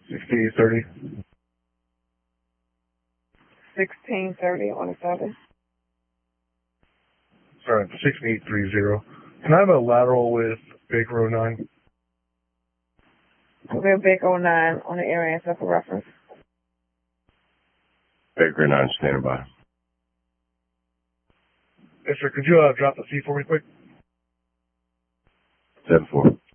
1630. 1630 on the 7th. Sorry, 6830. Can I have a lateral with Baker 09? We have Baker 09 on the area answer for reference. Baker 9, standing by. Yes, sir. Could you drop the C for me quick? 7-4.